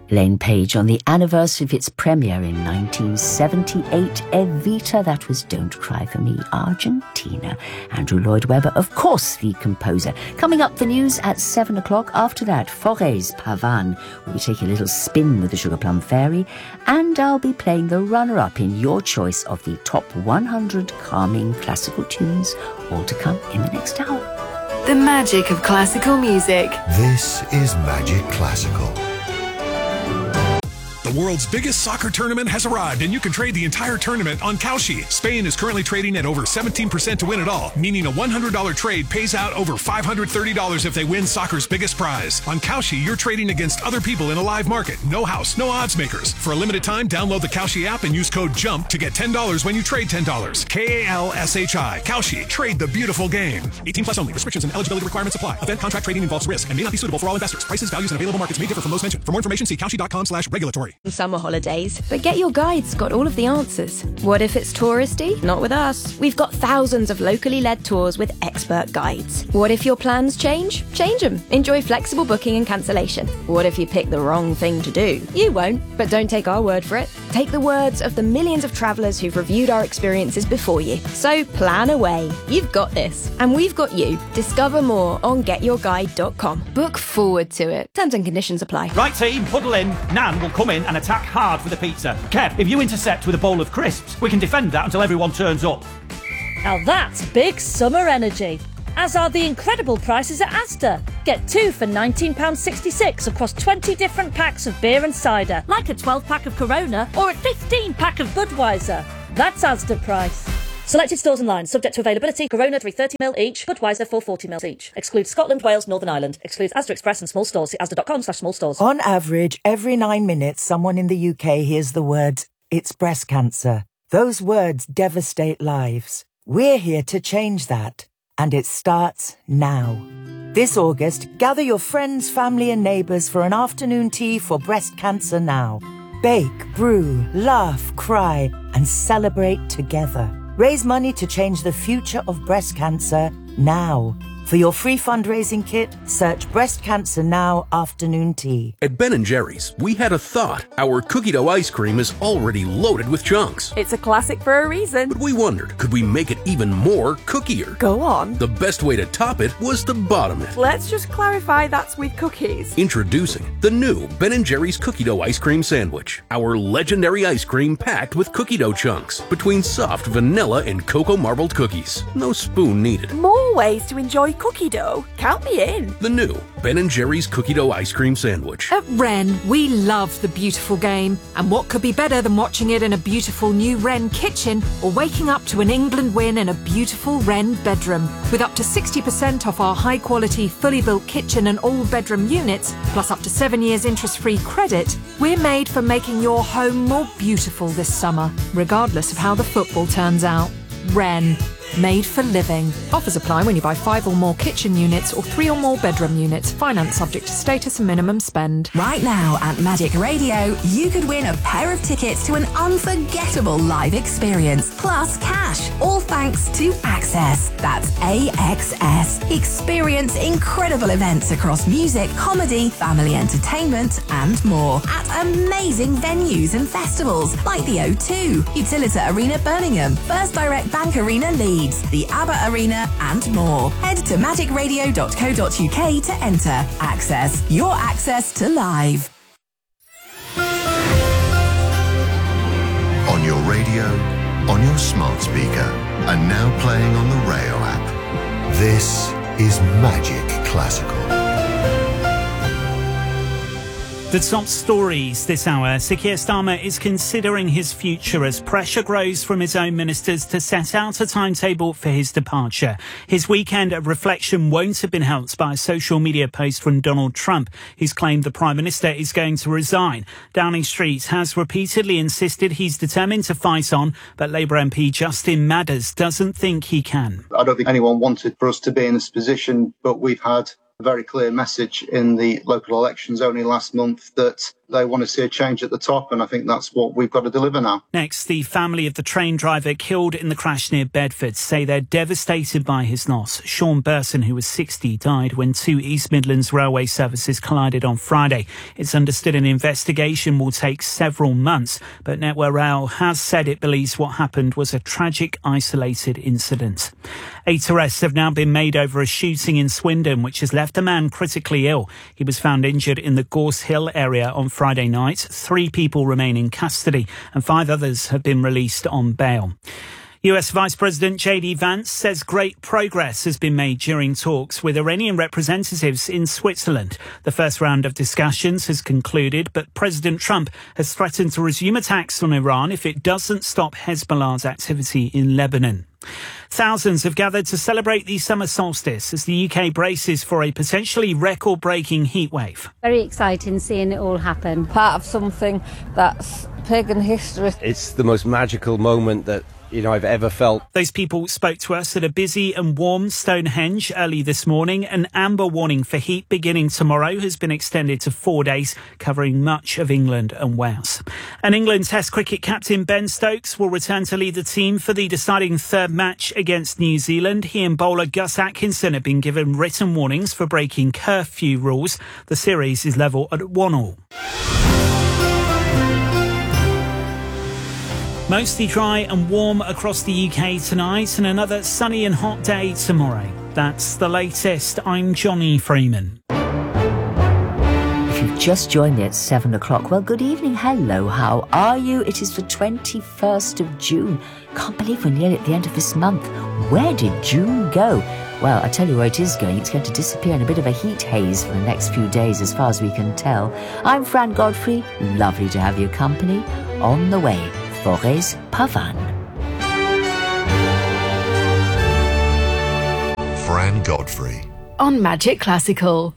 Elaine Page on the anniversary of its premiere in 1978, Evita, that was Don't Cry For Me, Argentina. Andrew Lloyd Webber, of course, the composer. Coming up, the news at 7 o'clock. After that, Forêts Pavane. We'll be taking a little spin with the Sugar Plum Fairy, and I'll be playing the runner-up in your choice of the top 100 calming classical tunes, all to come in the next hour. The magic of classical music. This is Magic Classical. The world's biggest soccer tournament has arrived, and you can trade the entire tournament on Kalshi. Spain is currently trading at over 17% to win it all, meaning a $100 trade pays out over $530 if they win soccer's biggest prize. On Kalshi, you're trading against other people in a live market. No house, no odds makers. For a limited time, download the Kalshi app and use code JUMP to get $10 when you trade $10. Kalshi. Kalshi. Trade the beautiful game. 18 plus only. Restrictions and eligibility requirements apply. Event contract trading involves risk and may not be suitable for all investors. Prices, values, and available markets may differ from those mentioned. For more information, see kalshi.com/regulatory. Summer holidays, but Get Your Guide's got all of the answers. What if it's touristy? Not with us. We've got thousands of locally led tours with expert guides. What if your plans change? Change them. Enjoy flexible booking and cancellation. What if you pick the wrong thing to do? You won't, but don't take our word for it. Take the words of the millions of travellers who've reviewed our experiences before you. So plan away. You've got this. And we've got you. Discover more on getyourguide.com. Book forward to it. Terms and conditions apply. Right team, huddle in. Nan will come in and attack hard for the pizza. Kev, if you intercept with a bowl of crisps, we can defend that until everyone turns up. Now that's big summer energy. As are the incredible prices at Asda. Get 2 for £19.66 across 20 different packs of beer and cider, like a 12-pack of Corona or a 15-pack of Budweiser. That's Asda price. Selected stores and lines, subject to availability. Corona 330ml each, Budweiser 440ml each. Excludes Scotland, Wales, Northern Ireland. Excludes Asda Express and small stores. See asda.com/small stores. On average, every 9 minutes, someone in the UK hears the words, "It's breast cancer." Those words devastate lives. We're here to change that. And it starts now. This August, gather your friends, family and neighbours for an afternoon tea for Breast Cancer Now. Bake, brew, laugh, cry and celebrate together. Raise money to change the future of breast cancer now. For your free fundraising kit, search Breast Cancer Now Afternoon Tea. At Ben & Jerry's, we had a thought. Our cookie dough ice cream is already loaded with chunks. It's a classic for a reason. But we wondered, could we make it even more cookier? Go on. The best way to top it was to bottom it. Let's just clarify that's with cookies. Introducing the new Ben & Jerry's cookie dough ice cream sandwich. Our legendary ice cream packed with cookie dough chunks between soft vanilla and cocoa marbled cookies. No spoon needed. More ways to enjoy cookie dough. Count me in. The new Ben & Jerry's cookie dough ice cream sandwich. At Wren, we love the beautiful game. And what could be better than watching it in a beautiful new Wren kitchen or waking up to an England win in a beautiful Wren bedroom? With up to 60% off our high-quality, fully built kitchen and all-bedroom units, plus up to 7 years interest-free credit, we're made for making your home more beautiful this summer, regardless of how the football turns out. Wren. Made for living. Offers apply when you buy 5 or more kitchen units or 3 or more bedroom units. Finance subject to status and minimum spend. Right now at Magic Radio, you could win a pair of tickets to an unforgettable live experience, plus cash, all thanks to Access. That's AXS. Experience incredible events across music, comedy, family entertainment, and more at amazing venues and festivals like the O2, Utilita Arena Birmingham, First Direct Bank Arena Leeds, the ABBA Arena, and more. Head to magicradio.co.uk to enter. Access. Your access to live. On your radio, on your smart speaker, and now playing on the Rayo app. This is Magic Classical. The top stories this hour. Sir Keir Starmer is considering his future as pressure grows from his own ministers to set out a timetable for his departure. His weekend of reflection won't have been helped by a social media post from Donald Trump, who's claimed the Prime Minister is going to resign. Downing Street has repeatedly insisted he's determined to fight on, but Labour MP Justin Madders doesn't think he can. I don't think anyone wanted for us to be in this position, but we've had a very clear message in the local elections only last month that they want to see a change at the top, and I think that's what we've got to deliver now. Next, the family of the train driver killed in the crash near Bedford say they're devastated by his loss. Sean Burson, who was 60, died when two East Midlands railway services collided on Friday. It's understood an investigation will take several months, but Network Rail has said it believes what happened was a tragic, isolated incident. 8 arrests have now been made over a shooting in Swindon, which has left a man critically ill. He was found injured in the Gorse Hill area on Friday night. 3 people remain in custody and 5 others have been released on bail. US Vice President J.D. Vance says great progress has been made during talks with Iranian representatives in Switzerland. The first round of discussions has concluded, but President Trump has threatened to resume attacks on Iran if it doesn't stop Hezbollah's activity in Lebanon. Thousands have gathered to celebrate the summer solstice as the UK braces for a potentially record-breaking heatwave. Very exciting seeing it all happen. Part of something that's pagan history. It's the most magical moment that I've ever felt. Those people spoke to us at a busy and warm Stonehenge early this morning. An amber warning for heat beginning tomorrow has been extended to 4 days, covering much of England and Wales. And England Test cricket captain Ben Stokes will return to lead the team for the deciding third match against New Zealand. He and bowler Gus Atkinson have been given written warnings for breaking curfew rules. The series is level at 1-1. Mostly dry and warm across the UK tonight and another sunny and hot day tomorrow. That's the latest. I'm Johnny Freeman. If you've just joined me at 7 o'clock, well, good evening. Hello, how are you? It is the 21st of June. Can't believe we're nearly at the end of this month. Where did June go? Well, I tell you where it is going. It's going to disappear in a bit of a heat haze for the next few days, as far as we can tell. I'm Fran Godfrey. Lovely to have your company. On the way, Forez Pavan. Fran Godfrey. On Magic Classical.